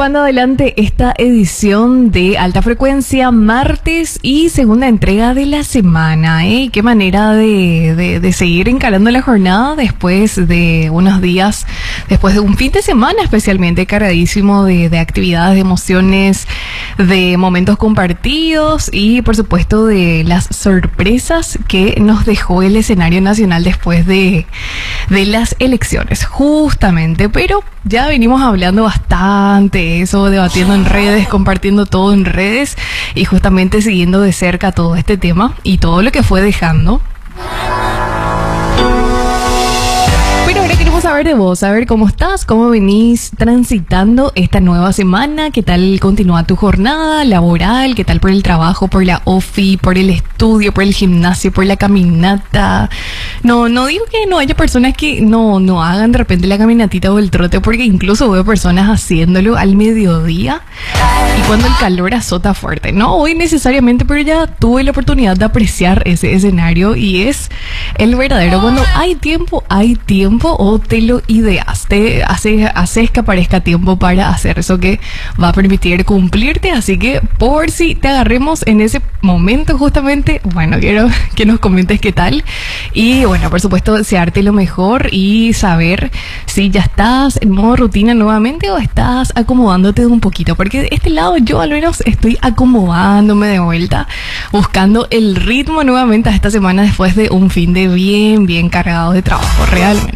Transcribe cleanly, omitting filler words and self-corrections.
llevando adelante esta edición de Alta Frecuencia, martes y segunda entrega de la semana. Qué manera de seguir encarando la jornada después de unos días, después de un fin de semana especialmente cargadísimo de actividades, de emociones, de momentos compartidos y por supuesto de las sorpresas que nos dejó el escenario nacional después de las elecciones, justamente. Pero ya venimos hablando bastante eso, debatiendo en redes, compartiendo todo en redes y justamente siguiendo de cerca todo este tema y todo lo que fue dejando. Pero ahora queremos saber de vos, saber cómo estás, cómo venís transitando esta nueva semana, qué tal continúa tu jornada laboral, qué tal por el trabajo, por la ofi, por el estudio, por el gimnasio, por la caminata. No digo que no haya personas que no hagan de repente la caminatita o el trote, porque incluso veo personas haciéndolo al mediodía y cuando el calor azota fuerte. No hoy necesariamente, pero ya tuve la oportunidad de apreciar ese escenario y es el verdadero. Cuando hay tiempo o te lo ideas, te haces que aparezca tiempo para hacer eso que va a permitir cumplirte. Así que por si te agarremos en ese momento justamente, bueno, quiero que nos comentes qué tal y bueno, por supuesto desearte lo mejor y saber si ya estás en modo rutina nuevamente o estás acomodándote un poquito, porque de este lado yo al menos estoy acomodándome de vuelta, buscando el ritmo nuevamente a esta semana después de un fin de bien cargado de trabajo realmente.